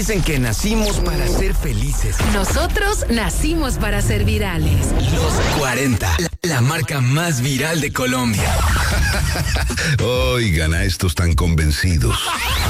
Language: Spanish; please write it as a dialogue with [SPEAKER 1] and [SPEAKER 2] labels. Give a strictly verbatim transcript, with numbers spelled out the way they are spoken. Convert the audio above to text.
[SPEAKER 1] Dicen que nacimos para ser felices.
[SPEAKER 2] Nosotros nacimos para ser virales.
[SPEAKER 1] Los cuarenta, la, la marca más viral de Colombia.
[SPEAKER 3] Oigan a estos tan convencidos.